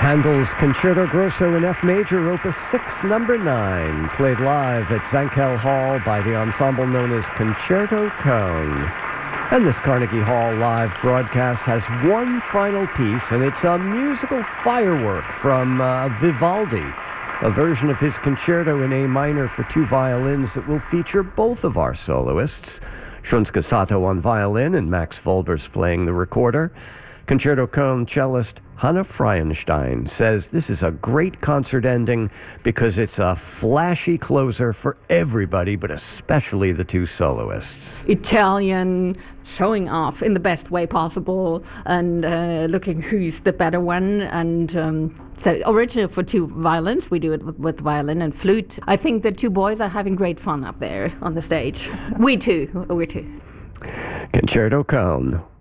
Handel's Concerto Grosso in F major, Opus 6, number 9, played live at Zankel Hall by the ensemble known as Concerto Cone. And this Carnegie Hall live broadcast has one final piece, and it's a musical firework from Vivaldi, a version of his concerto in A minor for 2 violins that will feature both of our soloists, Shunsuke Sato on violin and Max Volbers playing the recorder. Concerto Cone cellist Hanna Freienstein says this is a great concert ending because it's a flashy closer for everybody, but especially the 2 soloists. Italian, showing off in the best way possible and looking who's the better one. And so original for 2 violins. We do it with violin and flute. I think the 2 boys are having great fun up there on the stage. We too. Concerto Cone.